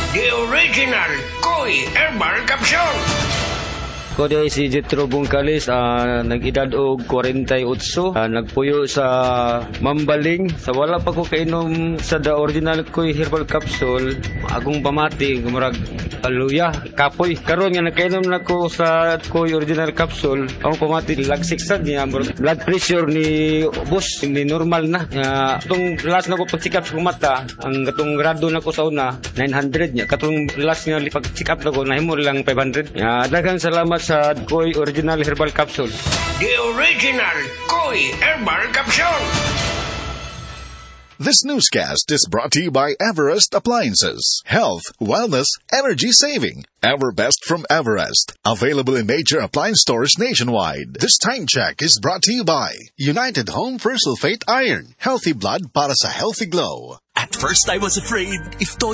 The original Koy Herbal Capsule. Ko di si Jetro Bungkalis, nag-edad og 48, nagpuyo sa Mambaling. Sa wala pa ko kainom sa the original Koy Herbal Capsule, agong pamati, gumurag aluya, kapoy. Karon nga nakainom na ko sa Koy Original Capsule, akong pamati, lagsiksad niya, blood pressure ni boss, ni normal na. Itong last na ko pag-check up sa mata, ang katong grado na ko sa una, 900 niya. Katong last nga pag-check up na ko, nahimo lang 500. Daghang salamat sa Koy Original Herbal Capsule. The original Koy Herbal Capsule. This newscast is brought to you by Everest Appliances. Health, wellness, energy saving. Everbest from Everest. Available in major appliance stores nationwide. This time check is brought to you by United Home for Sulfate Iron. Healthy blood para sa healthy glow. At first I was afraid if